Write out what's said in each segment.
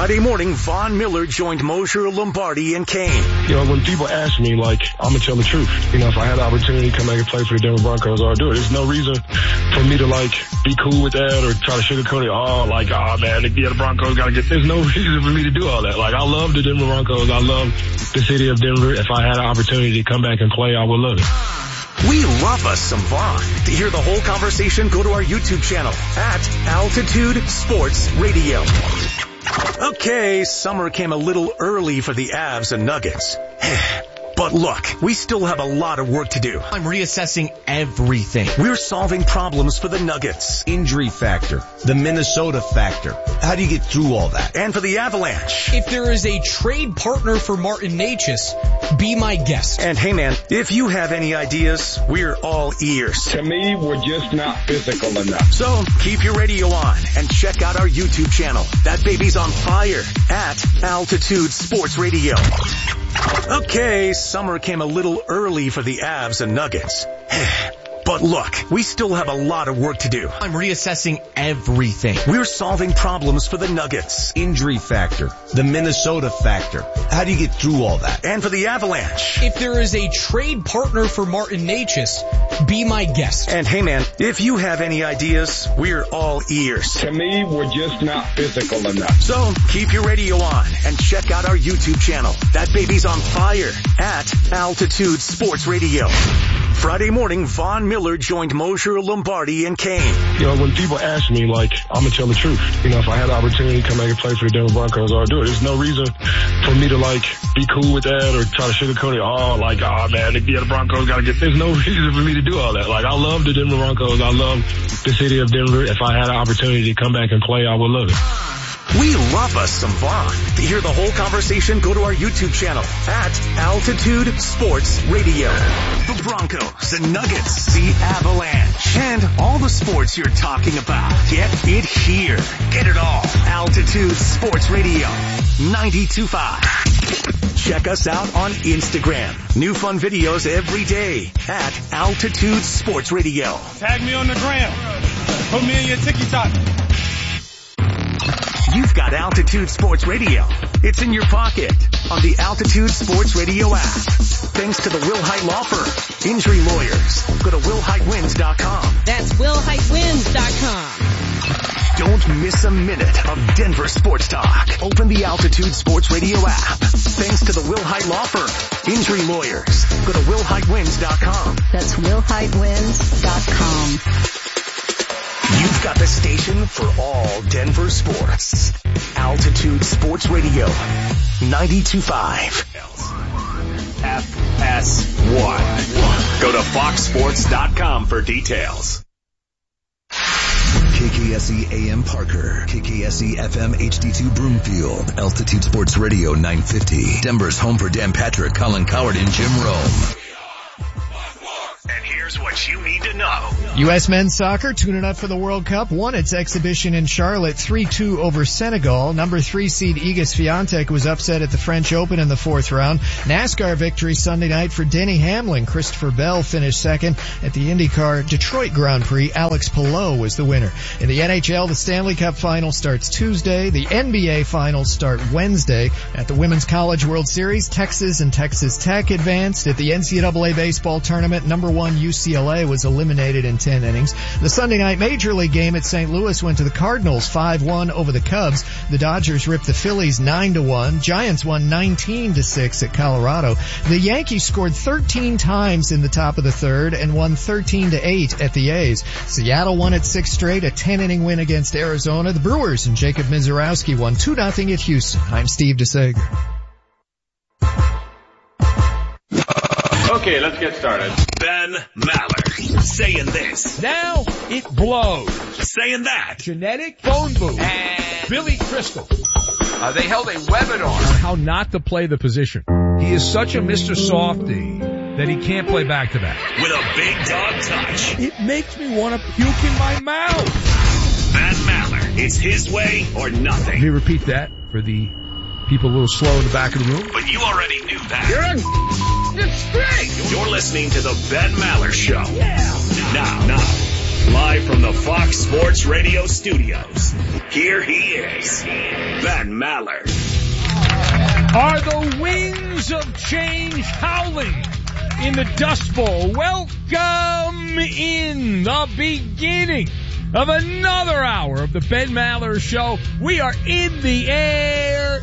Friday morning, Von Miller joined Mosher, Lombardi, and Kane. You know, when people ask me, like, I'm going to tell the truth. You know, if I had the opportunity to come back and play for the Denver Broncos, I'll do it. There's no reason for me to, like, be cool with that or try to sugarcoat it. Oh, man, the Broncos got to get... There's no reason for me to do all that. Like, I love the Denver Broncos. I love the city of Denver. If I had an opportunity to come back and play, I would love it. We love us some Vaughn. To hear the whole conversation, go to our YouTube channel at Altitude Sports Radio. Okay, summer came a little early for the Avs and Nuggets. But look, we still have a lot of work to do. I'm reassessing everything. We're solving problems for the Nuggets. Injury factor, the Minnesota factor. How do you get through all that? And for the Avalanche. If there is a trade partner for Martin Necas, be my guest. And hey man, if you have any ideas, we're all ears. To me, we're just not physical enough. So keep your radio on and check out our YouTube channel. That baby's on fire at Altitude Sports Radio. Okay, summer came a little early for the Avs and Nuggets. But look, we still have a lot of work to do. I'm reassessing everything. We're solving problems for the Nuggets. Injury factor, the Minnesota factor. How do you get through all that? And for the Avalanche. If there is a trade partner for Martin Necas, be my guest. And hey man, if you have any ideas, we're all ears. To me, we're just not physical enough. So keep your radio on and check out our YouTube channel. That baby's on fire at Altitude Sports Radio. Friday morning, Von Miller joined Mosher, Lombardi, and Kane. You know, when people ask me, like, I'm going to tell the truth. You know, if I had the opportunity to come back and play for the Denver Broncos, I'll do it. There's no reason for me to, like, be cool with that or try to sugarcoat it. Oh, man, the Broncos got to get... There's no reason for me to do all that. Like, I love the Denver Broncos. I love the city of Denver. If I had an opportunity to come back and play, I would love it. We love us some Vaughn. To hear the whole conversation, go to our YouTube channel at Altitude Sports Radio. The Broncos, the Nuggets, the Avalanche, and all the sports you're talking about. Get it here. Get it all. Altitude Sports Radio 92.5. Check us out on Instagram. New fun videos every day at Altitude Sports Radio. Tag me on the gram. Put me in your TikTok. You've got Altitude Sports Radio. It's in your pocket on the Altitude Sports Radio app. Thanks to the Will Hite Law Firm. Injury lawyers. Go to WillHiteWins.com. That's WillHiteWins.com. Don't miss a minute of Denver sports talk. Open the Altitude Sports Radio app. Thanks to the Will Hite Law Firm. Injury lawyers. Go to WillHiteWins.com. That's WillHiteWins.com. You've got the station for all Denver sports. Altitude Sports Radio 92.5. FS1. Go to foxsports.com for details. KKSE AM Parker, KKSE FM HD2 Broomfield, Altitude Sports Radio 950. Denver's home for Dan Patrick, Colin Coward, and Jim Rome. And here's what you need to know. U.S. men's soccer tuning up for the World Cup won its exhibition in Charlotte 3-2 over Senegal. Number 3 seed Iga Swiatek was upset at the French Open in the fourth round. NASCAR victory Sunday night for Denny Hamlin. Christopher Bell finished second at the IndyCar Detroit Grand Prix. Alex Palou was the winner. In the NHL, the Stanley Cup final starts Tuesday. The NBA finals start Wednesday. At the Women's College World Series, Texas and Texas Tech advanced. At the NCAA baseball tournament, number 1 UCLA was eliminated in 10 innings. The Sunday night Major League game at St. Louis went to the Cardinals 5-1 over the Cubs. The Dodgers ripped the Phillies 9-1. Giants won 19-6 at Colorado. The Yankees scored 13 times in the top of the third and won 13-8 at the A's. Seattle won its 6th straight, a 10-inning win against Arizona. The Brewers and Jacob Mizorowski won 2-0 at Houston. I'm Steve DeSager. Okay, let's get started. Ben Maller saying this. Now it blows. Saying that. Genetic phone booth. And Billy Crystal. They held a webinar on how not to play the position. He is such a Mr. Softy that he can't play back-to-back. With a big dog touch. It makes me want to puke in my mouth. Ben Maller. It's his way or nothing. Let me repeat that for the people a little slow in the back of the room. But you already knew that. It's straight. You're listening to the Ben Maller Show. Yeah. Now, Live from the Fox Sports Radio studios, here he is, Ben Maller. Are the winds of change howling in the Dust Bowl? Welcome in the beginning of another hour of the Ben Maller Show. We are in the air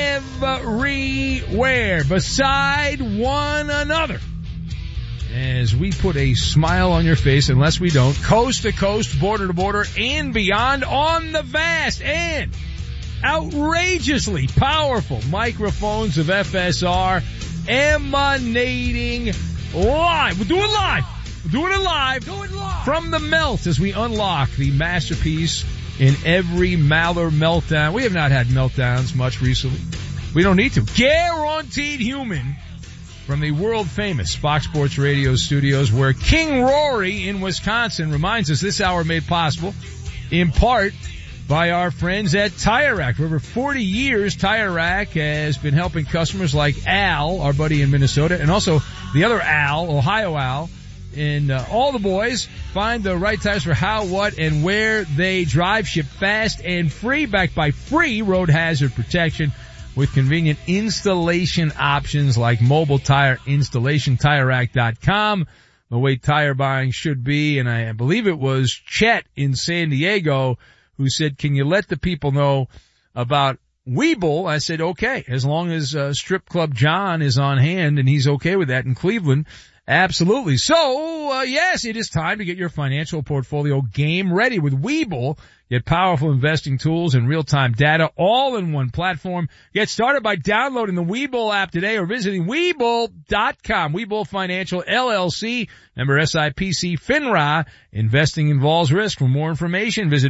everywhere beside one another as we put a smile on your face, unless we don't, coast to coast, border to border, and beyond on the vast and outrageously powerful microphones of FSR emanating live. We'll do it live. We're doing it live from the melt as we unlock the masterpiece in every Maller meltdown. We have not had meltdowns much recently. We don't need to. Guaranteed human from the world-famous Fox Sports Radio studios, where King Rory in Wisconsin reminds us this hour made possible in part by our friends at Tire Rack. For over 40 years, Tire Rack has been helping customers like Al, our buddy in Minnesota, and also the other Al, Ohio Al, and all the boys find the right tires for how, what, and where they drive. Ship fast and free, backed by free road hazard protection with convenient installation options like mobile tire installation. TireRack.com, the way tire buying should be. And I believe it was Chet in San Diego who said, can you let the people know about Weeble? I said, okay, as long as Strip Club John is on hand and he's okay with that in Cleveland. Absolutely. So, yes, it is time to get your financial portfolio game ready with Weeble. Get powerful investing tools and real-time data all in one platform. Get started by downloading the Weeble app today or visiting Weeble.com. Weeble Financial LLC, member SIPC FINRA. Investing involves risk. For more information, visit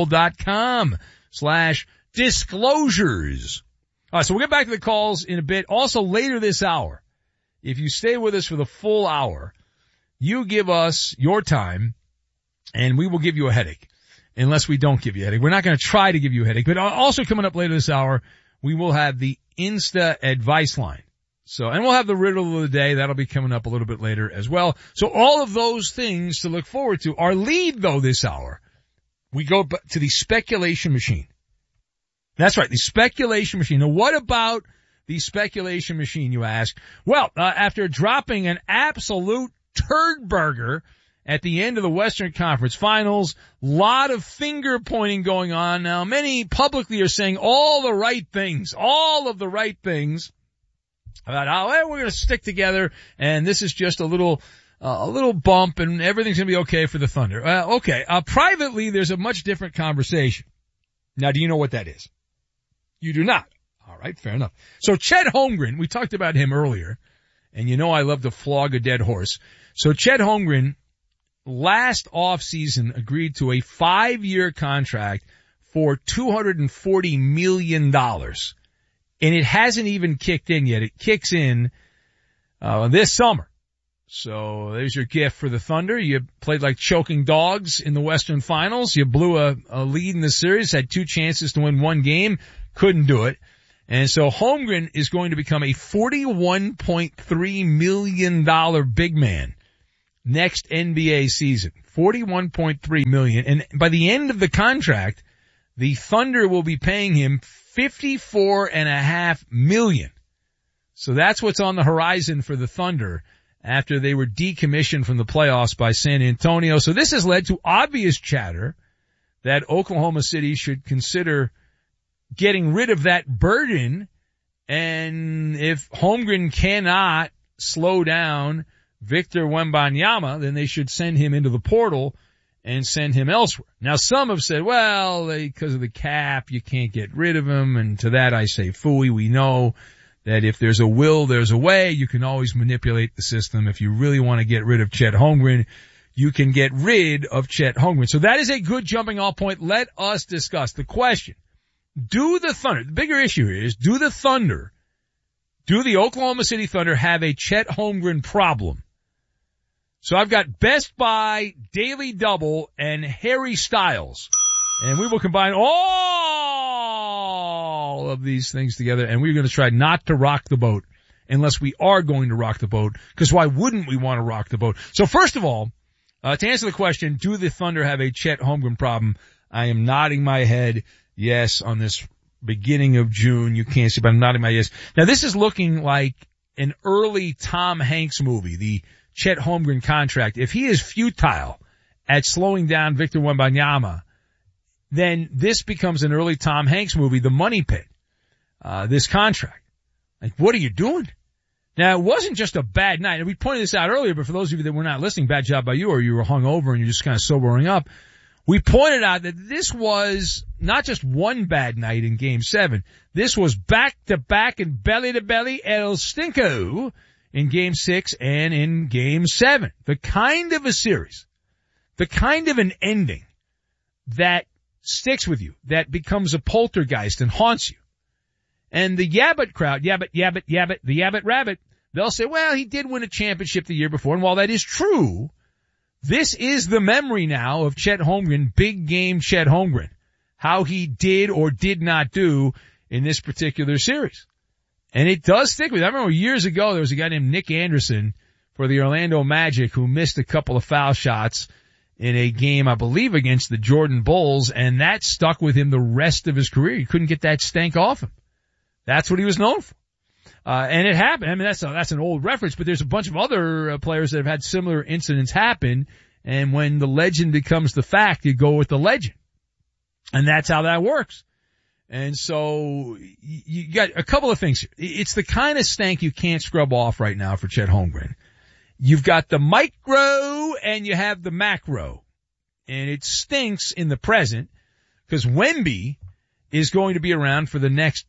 Weeble.com/disclosures. All right, so we'll get back to the calls in a bit. Also, later this hour, if you stay with us for the full hour, you give us your time, and we will give you a headache. Unless we don't give you a headache. We're not going to try to give you a headache. But also coming up later this hour, we will have the Insta advice line. So, and we'll have the riddle of the day. That'll be coming up a little bit later as well. So all of those things to look forward to. Our lead, though, this hour, we go to the speculation machine. That's right, the speculation machine. Now, what about the speculation machine, you ask? Well, after dropping an absolute turd burger at the end of the Western Conference Finals, lot of finger pointing going on. Now, many publicly are saying all of the right things about how we're going to stick together, and this is just a little bump, and everything's going to be okay for the Thunder. Okay. Privately, there's a much different conversation. Now, do you know what that is? You do not. All right, fair enough. So Chet Holmgren, we talked about him earlier, and you know I love to flog a dead horse. So Chet Holmgren last offseason agreed to a 5-year contract for $240 million. And it hasn't even kicked in yet. It kicks in this summer. So there's your gift for the Thunder. You played like choking dogs in the Western Finals. You blew a lead in the series, had 2 chances to win 1 game, couldn't do it. And so Holmgren is going to become a $41.3 million big man next NBA season. $41.3 million. And by the end of the contract, the Thunder will be paying him $54.5 million. So that's what's on the horizon for the Thunder after they were decommissioned from the playoffs by San Antonio. So this has led to obvious chatter that Oklahoma City should consider getting rid of that burden. And if Holmgren cannot slow down Victor Wembanyama, then they should send him into the portal and send him elsewhere. Now, some have said, well, because of the cap, you can't get rid of him. And to that I say, phooey. We know that if there's a will, there's a way. You can always manipulate the system. If you really want to get rid of Chet Holmgren, you can get rid of Chet Holmgren. So that is a good jumping off point. Let us discuss the question. Do the Thunder, the bigger issue here is, do the Oklahoma City Thunder have a Chet Holmgren problem? So I've got Best Buy, Daily Double, and Harry Styles. And we will combine all of these things together, and we're going to try not to rock the boat unless we are going to rock the boat, because why wouldn't we want to rock the boat? So first of all, To answer the question, do the Thunder have a Chet Holmgren problem? I am nodding my head yes on this beginning of June. You can't see, but I'm nodding my yes. Now this is looking like an early Tom Hanks movie, the Chet Holmgren contract. If he is futile at slowing down Victor Wembanyama, then this becomes an early Tom Hanks movie, The Money Pit, this contract. Like, what are you doing? Now, it wasn't just a bad night. And we pointed this out earlier, but for those of you that were not listening, bad job by you, or you were hungover and you're just kind of sobering up. We pointed out that this was not just one bad night in Game 7. This was back-to-back and belly-to-belly El Stinko in Game 6 and in Game 7. The kind of a series, the kind of an ending that sticks with you, that becomes a poltergeist and haunts you. And the Yabbit crowd, Yabbit, the Yabbit Rabbit, they'll say, well, he did win a championship the year before. And while that is true, this is the memory now of Chet Holmgren, big game Chet Holmgren, how he did or did not do in this particular series. And it does stick with you. I remember years ago there was a guy named Nick Anderson for the Orlando Magic who missed a couple of foul shots in a game, I believe, against the Jordan Bulls, and that stuck with him the rest of his career. He couldn't get that stank off him. That's what he was known for. And it happened. I mean, that's an old reference, but there's a bunch of other players that have had similar incidents happen. And when the legend becomes the fact, you go with the legend. And that's how that works. And so you got a couple of things here. It's the kind of stank you can't scrub off right now for Chet Holmgren. You've got the micro and you have the macro. And it stinks in the present because Wemby is going to be around for the next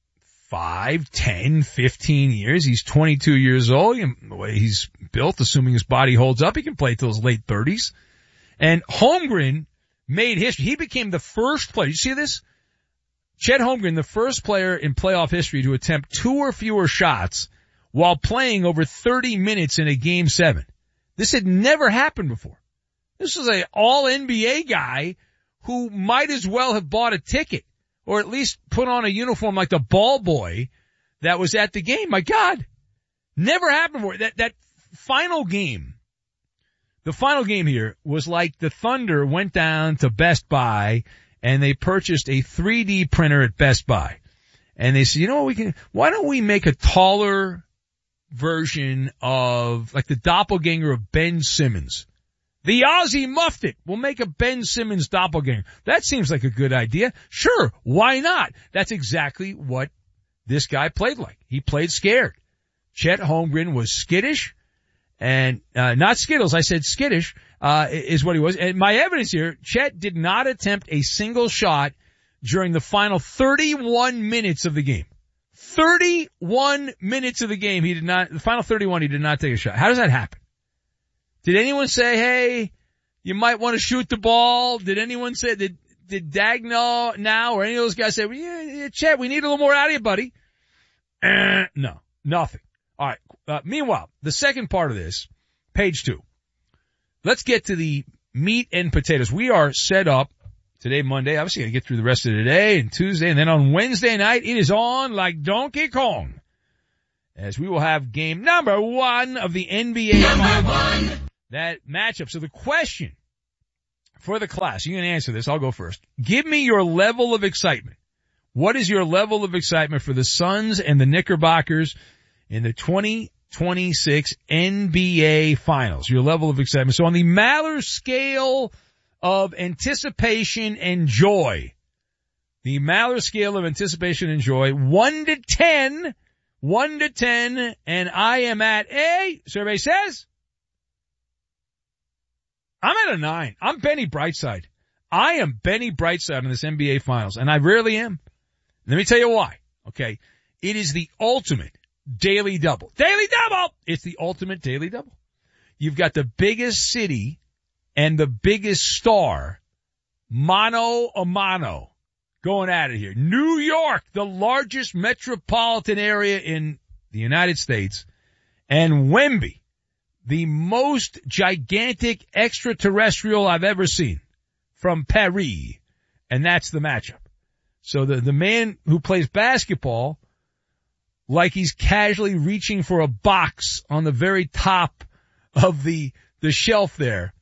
5, 10, 15 years. He's 22 years old. The way he's built, assuming his body holds up, he can play till his late 30s. And Holmgren made history. He became the first player. You see this? Chet Holmgren, the first player in playoff history to attempt 2 or fewer shots while playing over 30 minutes in a Game 7. This had never happened before. This was an all-NBA guy who might as well have bought a ticket or at least put on a uniform like the ball boy that was at the game. My God. Never happened before. That final game, the final game here was like the Thunder went down to Best Buy and they purchased a 3D printer at Best Buy. And they said, you know what, why don't we make a taller version of like the doppelganger of Ben Simmons? The Aussie muffed it. We'll make a Ben Simmons doppelganger. That seems like a good idea. Sure, why not? That's exactly what this guy played like. He played scared. Chet Holmgren was skittish and, not Skittles. I said skittish, is what he was. And my evidence here, Chet did not attempt a single shot during the final 31 minutes of the game. 31 minutes of the game, the final 31, he did not take a shot. How does that happen? Did anyone say, hey, you might want to shoot the ball? Did anyone say, did Dagnall now or any of those guys say, well, yeah, Chet, we need a little more out of you, buddy? No, nothing. All right. Meanwhile, the second part of this, page 2. Let's get to the meat and potatoes. We are set up today, Monday. Obviously, got to get through the rest of the day and Tuesday. And then on Wednesday night, it is on like Donkey Kong. As we will have game number 1 of the NBA. Number 1. That matchup. So the question for the class, you can answer this. I'll go first. Give me your level of excitement. What is your level of excitement for the Suns and the Knickerbockers in the 2026 NBA Finals? Your level of excitement. So on the Maller scale of anticipation and joy, the Maller scale of anticipation and joy, 1 to 10, and I am at a, survey says, I'm at a 9. I'm Benny Brightside. I am Benny Brightside in this NBA Finals, and I rarely am. Let me tell you why. Okay. It is the ultimate daily double. Daily double! It's the ultimate daily double. You've got the biggest city and the biggest star, mano a mano, going at it here. New York, the largest metropolitan area in the United States, and Wemby, the most gigantic extraterrestrial I've ever seen from Paris. And that's the matchup. So the man who plays basketball like he's casually reaching for a box on the very top of the shelf there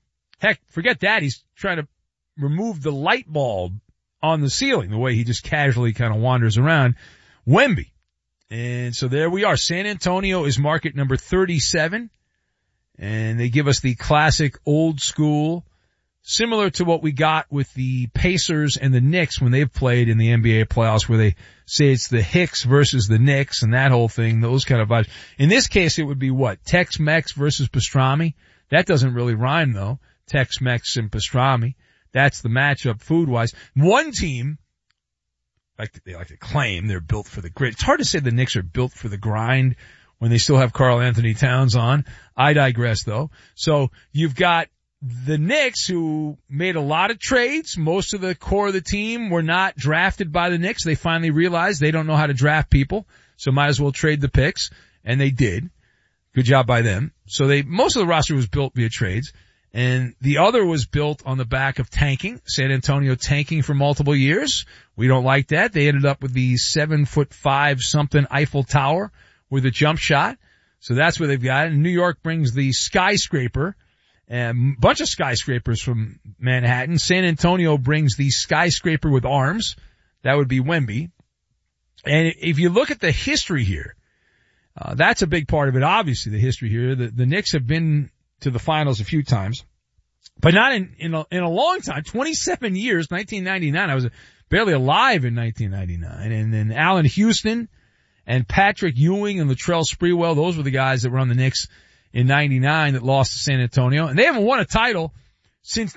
Heck, forget that. He's trying to remove the light bulb on the ceiling, the way he just casually kind of wanders around. Wemby. And so there we are. San Antonio is market number 37. And they give us the classic old school, similar to what we got with the Pacers and the Knicks when they've played in the NBA playoffs, where they say it's the Hicks versus the Knicks and that whole thing, those kind of vibes. In this case, it would be what? Tex-Mex versus pastrami? That doesn't really rhyme though. Tex-Mex and pastrami. That's the matchup food-wise. One team, they like to claim they're built for the grit. It's hard to say the Knicks are built for the grind when they still have Karl Anthony Towns on. I digress though. So you've got the Knicks, who made a lot of trades. Most of the core of the team were not drafted by the Knicks. They finally realized they don't know how to draft people, so might as well trade the picks, and they did. Good job by them. So most of the roster was built via trades, and the other was built on the back of tanking. San Antonio tanking for multiple years. We don't like that. They ended up with the 7'5" something Eiffel Tower with a jump shot. So that's where they've got it. And New York brings the skyscraper. A bunch of skyscrapers from Manhattan. San Antonio brings the skyscraper with arms. That would be Wemby. And if you look at the history here, that's a big part of it. Obviously, the history here. The Knicks have been to the finals a few times, but not in a long time. 27 years, 1999. I was barely alive in 1999. And then Allen Houston and Patrick Ewing and Latrell Sprewell, those were the guys that were on the Knicks in 99 that lost to San Antonio. And they haven't won a title since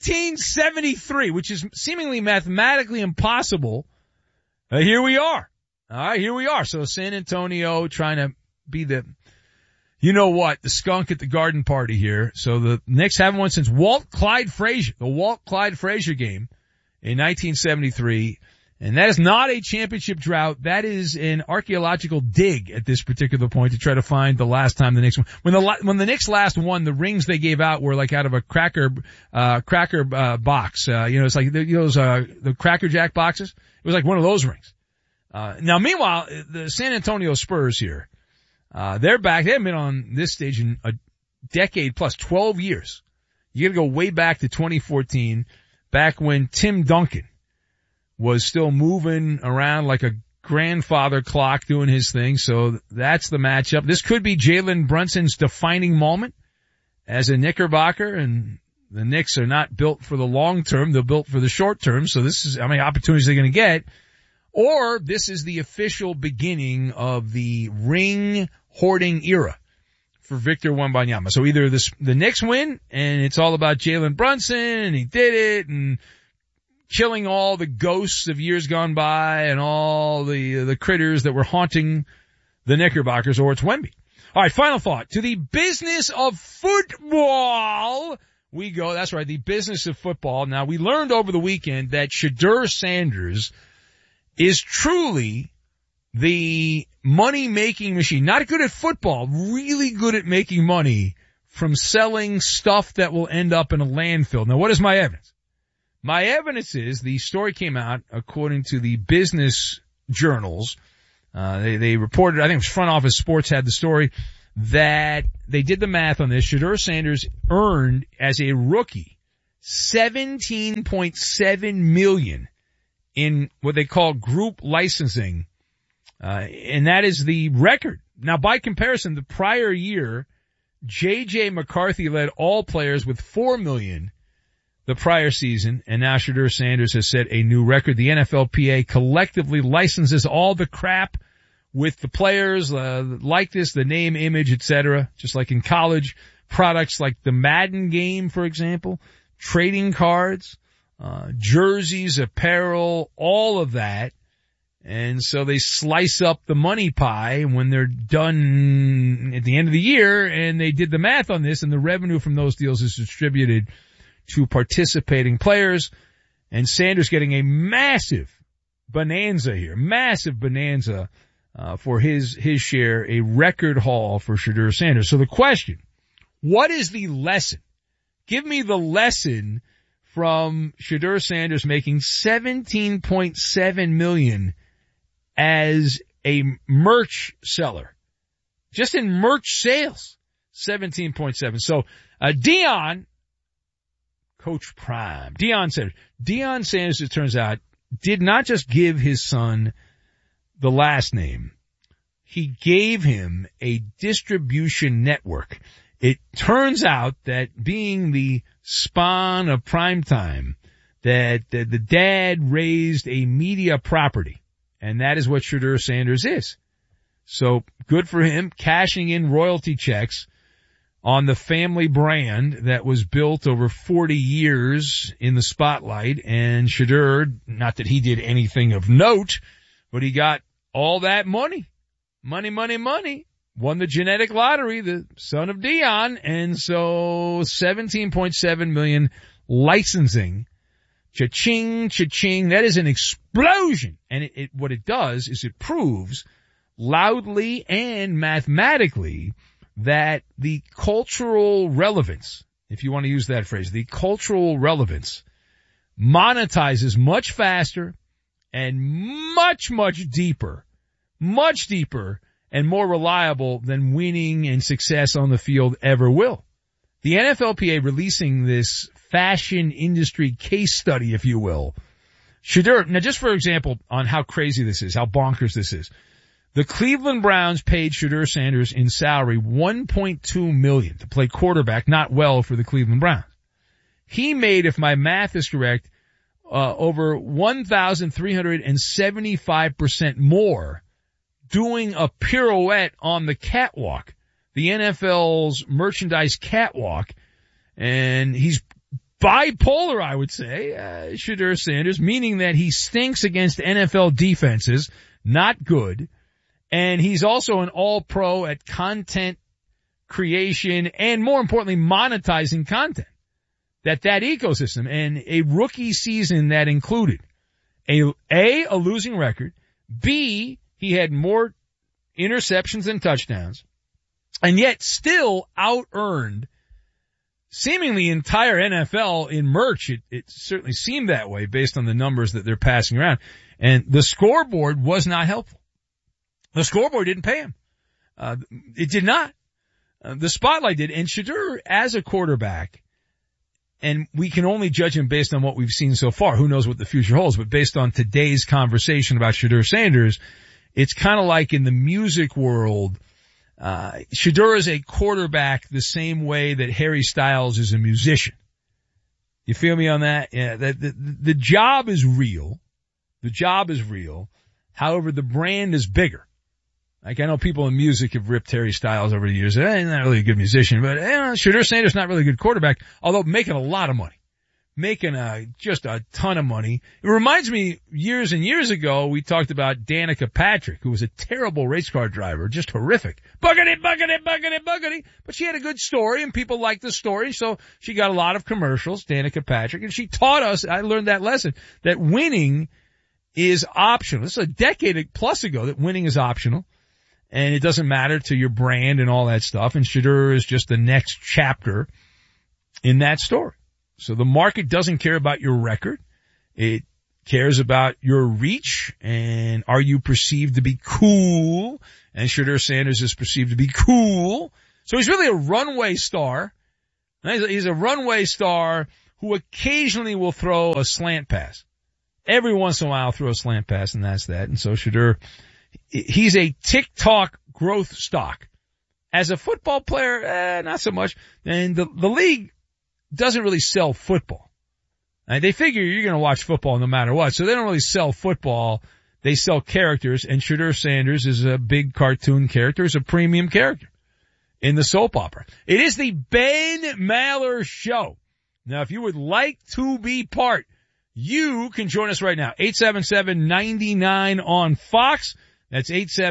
1973, which is seemingly mathematically impossible. Here we are. All right, here we are. So San Antonio trying to be the skunk at the garden party here. So the Knicks haven't won since Walt Clyde Frazier, the Walt Clyde Frazier game in 1973. And that is not a championship drought. That is an archaeological dig at this particular point to try to find the last time the Knicks won. When the Knicks last won, the rings they gave out were like out of a cracker box. It's like the Cracker Jack boxes. It was like one of those rings. Now meanwhile, the San Antonio Spurs here, they're back. They haven't been on this stage in a decade plus, 12 years. You gotta go way back to 2014, back when Tim Duncan was still moving around like a grandfather clock doing his thing. So that's the matchup. This could be Jalen Brunson's defining moment as a Knickerbocker, and the Knicks are not built for the long term. They're built for the short term. So this is how many opportunities they're going to get. Or this is the official beginning of the ring hoarding era for Victor Wembanyama. So either the Knicks win and it's all about Jalen Brunson and he did it and killing all the ghosts of years gone by and all the critters that were haunting the Knickerbockers, or it's Wemby. All right, final thought. To the business of football we go. That's right, the business of football. Now, we learned over the weekend that Shedeur Sanders is truly the money-making machine. Not good at football, really good at making money from selling stuff that will end up in a landfill. Now, what is my evidence? My evidence is the story came out according to the business journals. They reported, I think it was Front Office Sports had the story, that they did the math on this. Shedeur Sanders earned as a rookie $17.7 million in what they call group licensing. And that is the record. Now, by comparison, the prior year, J.J. McCarthy led all players with $4 million the prior season, and now Shedeur Sanders has set a new record. The NFLPA collectively licenses all the crap with the players, like this, the name, image, etc., just like in college. Products like the Madden game, for example, trading cards, jerseys, apparel, all of that. And so they slice up the money pie when they're done at the end of the year, and they did the math on this, and the revenue from those deals is distributed to participating players, and Sanders getting a massive bonanza here, for his share, a record haul for Shedeur Sanders. So the question, what is the lesson? Give me the lesson from Shedeur Sanders making $17.7 million as a merch seller. Just in merch sales, 17.7. So, Dion Coach Prime. Deion Sanders, it turns out, did not just give his son the last name. He gave him a distribution network. It turns out that being the spawn of primetime, that the dad raised a media property, and that is what Shedeur Sanders is. So good for him, cashing in royalty checks on the family brand that was built over 40 years in the spotlight. And Shedeur, not that he did anything of note, but he got all that money. Money. Won the genetic lottery, the son of Deion, and so $17.7 million licensing. Cha-ching, cha-ching. That is an explosion. And what it does is it proves loudly and mathematically that the cultural relevance, if you want to use that phrase, the cultural relevance monetizes much faster and much deeper and more reliable than winning and success on the field ever will. The NFLPA releasing this fashion industry case study, if you will. Shedeur, now just for example on how crazy this is, how bonkers this is. The Cleveland Browns paid Shedeur Sanders in salary $1.2 million to play quarterback, not well for the Cleveland Browns. He made, if my math is correct, over 1,375% more doing a pirouette on the catwalk, the NFL's merchandise catwalk. And he's bipolar, I would say, Shedeur Sanders, meaning that he stinks against NFL defenses, not good. And he's also an all-pro at content creation and, more importantly, monetizing content. That ecosystem, and a rookie season that included a losing record, B, he had more interceptions than touchdowns, and yet still out-earned seemingly entire NFL in merch. It certainly seemed that way based on the numbers that they're passing around. And the scoreboard was not helpful. The scoreboard didn't pay him. It did not. The spotlight did. And Shedeur, as a quarterback, and we can only judge him based on what we've seen so far. Who knows what the future holds? But based on today's conversation about Shedeur Sanders, it's kind of like in the music world, Shedeur is a quarterback the same way that Harry Styles is a musician. You feel me on that? Yeah, the job is real. The job is real. However, the brand is bigger. Like, I know people in music have ripped Harry Styles over the years. He's not really a good musician, but Shedeur Sanders not really a good quarterback, although making a lot of money. Making just a ton of money. It reminds me, years and years ago, we talked about Danica Patrick, who was a terrible race car driver, just horrific. Buggity. But she had a good story, and people liked the story, so she got a lot of commercials, Danica Patrick, and she taught us, I learned that lesson, that winning is optional. This is a decade plus ago that winning is optional. And it doesn't matter to your brand and all that stuff. And Shedeur is just the next chapter in that story. So the market doesn't care about your record. It cares about your reach. And are you perceived to be cool? And Shedeur Sanders is perceived to be cool. So he's really a runway star. He's a runway star who occasionally will throw a slant pass. Every once in a while throw a slant pass, and that's that. And so Shedeur, he's a TikTok growth stock. As a football player, not so much. And the league doesn't really sell football. They figure you're going to watch football no matter what. So they don't really sell football. They sell characters. And Shedeur Sanders is a big cartoon character, is a premium character in the soap opera. It is the Ben Maller Show. Now, if you would like to be part, you can join us right now. 877-99 on Fox. That's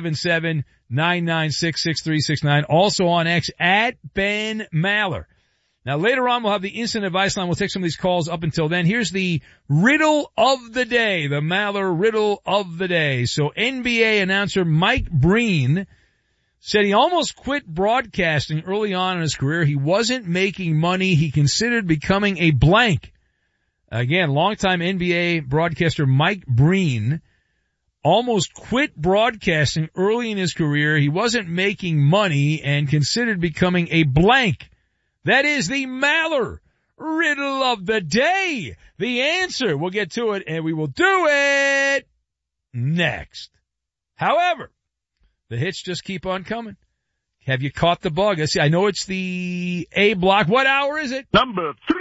877-996-6369. Also on X at Ben Maller. Now later on we'll have the instant advice line. We'll take some of these calls up until then. Here's the riddle of the day, the Maller riddle of the day. So NBA announcer Mike Breen said he almost quit broadcasting early on in his career. He wasn't making money. He considered becoming a blank. Again, longtime NBA broadcaster Mike Breen almost quit broadcasting early in his career. He wasn't making money and considered becoming a blank. That is the Maller riddle of the day. The answer. We'll get to it, and we will do it next. However, the hits just keep on coming. Have you caught the bug? I know it's the A block. What hour is it? Number 3.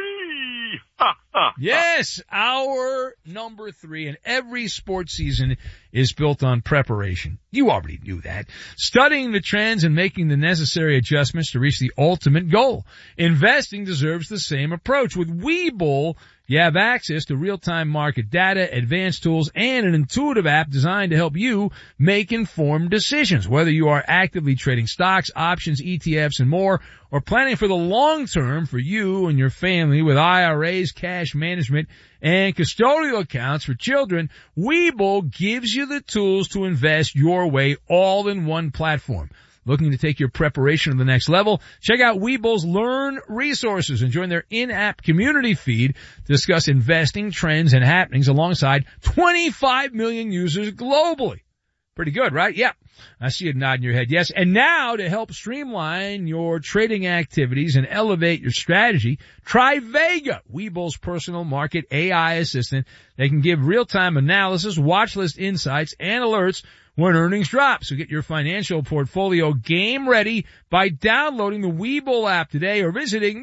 Yes, hour number 3. And every sports season is built on preparation. You already knew that. Studying the trends and making the necessary adjustments to reach the ultimate goal. Investing deserves the same approach. With Webull, you have access to real-time market data, advanced tools, and an intuitive app designed to help you make informed decisions. Whether you are actively trading stocks, options, ETFs, and more, or planning for the long term for you and your family with IRAs, cash management, and custodial accounts for children, Webull gives you the tools to invest your way all in one platform. Looking to take your preparation to the next level? Check out Webull's Learn resources and join their in-app community feed to discuss investing trends and happenings alongside 25 million users globally. Pretty good, right? Yeah. I see you nodding your head. Yes. And now to help streamline your trading activities and elevate your strategy, try Vega, Webull's personal market AI assistant. They can give real-time analysis, watch list insights, and alerts when earnings drop. So get your financial portfolio game ready by downloading the Webull app today or visiting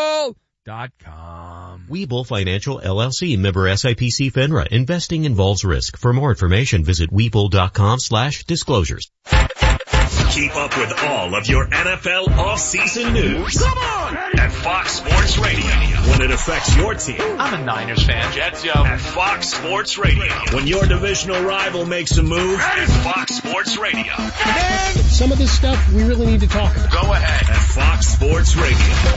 Webull.com. Webull Financial LLC, member SIPC FINRA. Investing involves risk. For more information, visit Webull.com/disclosures. Keep up with all of your NFL off-season news. Come on! At Fox Sports Radio. When it affects your team. I'm a Niners fan, Jets, yo. At Fox Sports Radio. When your divisional rival makes a move. At Fox Sports Radio. Man, some of this stuff we really need to talk about. Go ahead. At Fox Sports Radio.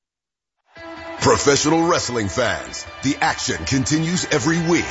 Professional wrestling fans, the action continues every week.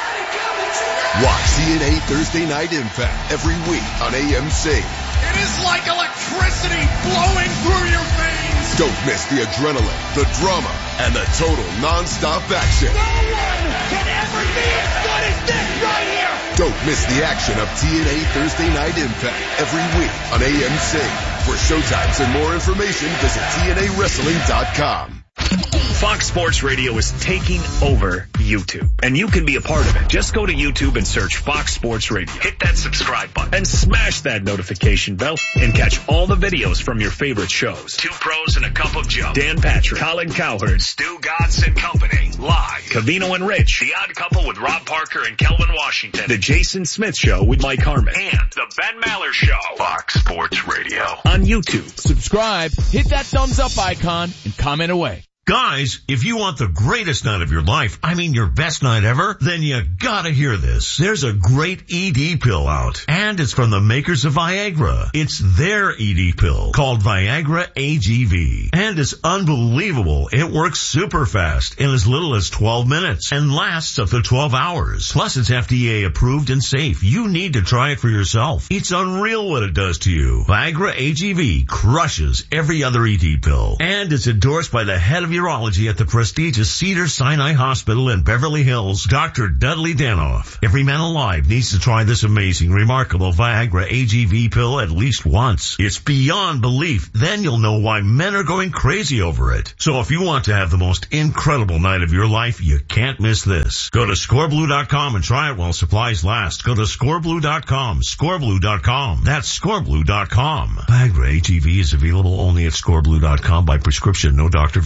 Watch TNA Thursday Night Impact every week on AMC. It is like electricity flowing through your veins. Don't miss the adrenaline, the drama, and the total non-stop action. No one can ever be as good as this right here. Don't miss the action of TNA Thursday Night Impact every week on AMC. For showtimes and more information, visit TNAWrestling.com. Fox Sports Radio is taking over YouTube, and you can be a part of it. Just go to YouTube and search Fox Sports Radio. Hit that subscribe button and smash that notification bell and catch all the videos from your favorite shows. Two Pros and a Cup of Joe, Dan Patrick, Colin Cowherd, Stu Godson and Company, live, Covino and Rich, The Odd Couple with Rob Parker and Kelvin Washington, The Jason Smith Show with Mike Harmon, and The Ben Maller Show. Fox Sports Radio on YouTube. Subscribe, hit that thumbs up icon, and comment away. Guys, if you want the greatest night of your life, I mean your best night ever, then you gotta hear this. There's a great ED pill out, and it's from the makers of Viagra. It's their ED pill called Viagra AGV, and it's unbelievable. It works super fast in as little as 12 minutes and lasts up to 12 hours. Plus, it's FDA approved and safe. You need to try it for yourself. It's unreal what it does to you. Viagra AGV crushes every other ED pill, and it's endorsed by the head of urology at the prestigious Cedars-Sinai Hospital in Beverly Hills, Dr. Dudley Danoff. Every man alive needs to try this amazing, remarkable Viagra AGV pill at least once. It's beyond belief. Then you'll know why men are going crazy over it. So if you want to have the most incredible night of your life, you can't miss this. Go to scoreblue.com and try it while supplies last. Go to scoreblue.com, scoreblue.com. That's scoreblue.com. Viagra AGV is available only at scoreblue.com by prescription, no doctor.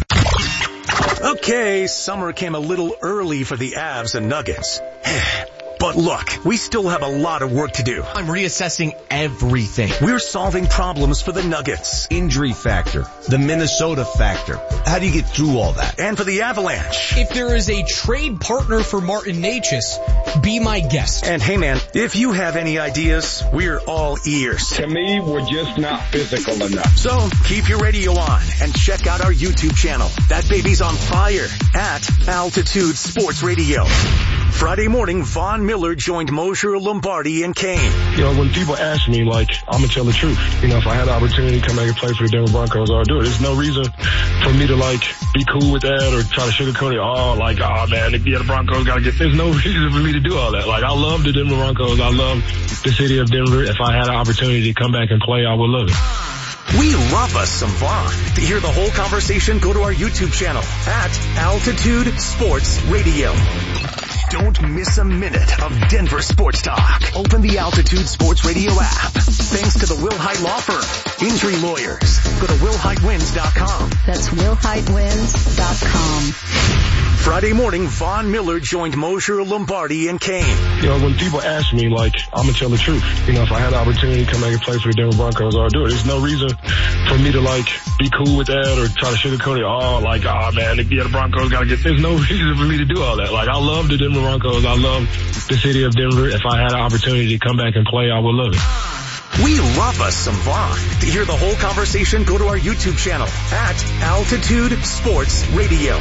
Okay, summer came a little early for the Avs and Nuggets. But look, we still have a lot of work to do. I'm reassessing everything. We're solving problems for the Nuggets. Injury factor, the Minnesota factor. How do you get through all that? And for the Avalanche. If there is a trade partner for Martin Necas, be my guest. And hey man, if you have any ideas, we're all ears. To me, we're just not physical enough. So keep your radio on and check out our YouTube channel. That baby's on fire at Altitude Sports Radio. Friday morning, Von Miller joined Mosher, Lombardi, and Kane. You know, when people ask me, like, I'm going to tell the truth. You know, if I had the opportunity to come back and play for the Denver Broncos, I would do it. There's no reason for me to, like, be cool with that or try to sugarcoat it. Oh, man, the Broncos got to get... There's no reason for me to do all that. Like, I love the Denver Broncos. I love the city of Denver. If I had an opportunity to come back and play, I would love it. We love us some Vaughn. To hear the whole conversation, go to our YouTube channel at Altitude Sports Radio. Don't miss a minute of Denver sports talk. Open the Altitude Sports Radio app. Thanks to the Wilhite Law Firm. Injury lawyers. Go to WilhiteWins.com. That's WilhiteWins.com. Friday morning, Von Miller joined Mosher, Lombardi, and Kane. You know, when people ask me, like, I'm going to tell the truth. You know, if I had the opportunity to come back and play for the Denver Broncos, I'll do it. There's no reason for me to, like, be cool with that or try to sugarcoat it. Oh, man, the Broncos got to get... There's no reason for me to do all that. Like, I love the Denver Broncos. I love the city of Denver. If I had an opportunity to come back and play, I would love it. We love us some Vaughn. To hear the whole conversation, go to our YouTube channel at Altitude Sports Radio.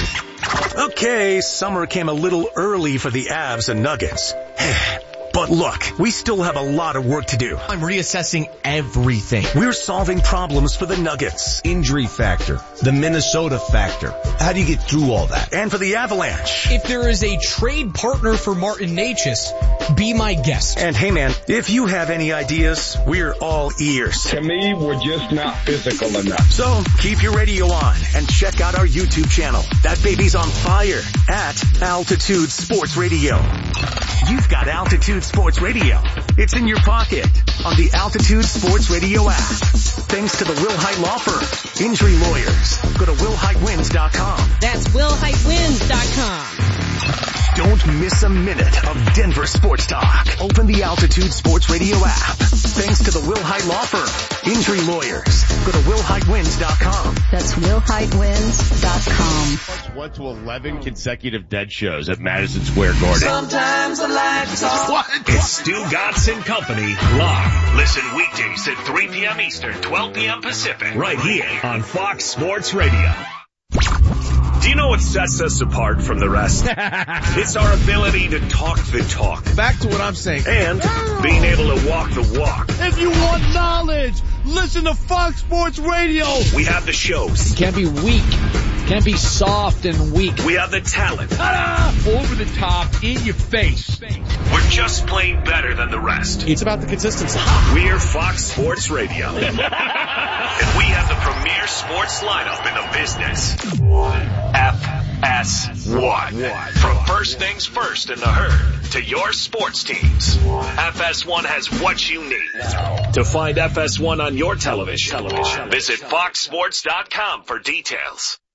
Okay, summer came a little early for the Avs and Nuggets. But look, we still have a lot of work to do. I'm reassessing everything. We're solving problems for the Nuggets. Injury factor, the Minnesota factor. How do you get through all that? And for the Avalanche. If there is a trade partner for Martin Necas, be my guest. And hey man, if you have any ideas, we're all ears. To me, we're just not physical enough. So keep your radio on and check out our YouTube channel. That baby's on fire at Altitude Sports Radio. You've got Altitude Sports Radio. It's in your pocket on the Altitude Sports Radio app. Thanks to the Wilhite Law Firm. Injury lawyers. Go to WilhiteWins.com. That's WilhiteWins.com. Don't miss a minute of Denver sports talk. Open the Altitude Sports Radio app. Thanks to the Wilhite Law Firm. Injury lawyers. Go to WilhiteWins.com. That's WilhiteWins.com. Went to 11 consecutive dead shows at Madison Square Garden. Sometimes I like to talk. What? It's Stu Gatz and Company live. Listen weekdays at 3 p.m. Eastern, 12 p.m. Pacific. Right here on Fox Sports Radio. Do you know what sets us apart from the rest? It's our ability to talk the talk. Back to what I'm saying. And being able to walk the walk. If you want knowledge, listen to Fox Sports Radio. We have the shows. Can't be weak. Can't be soft and weak. We have the talent. Over the top, in your face. We're just plain better than the rest. It's about the consistency. We're Fox Sports Radio. And we have the premier sports lineup in the business. FS1. From first things first in the herd to your sports teams. FS1 has what you need. To find FS1 on your television, visit foxsports.com for details.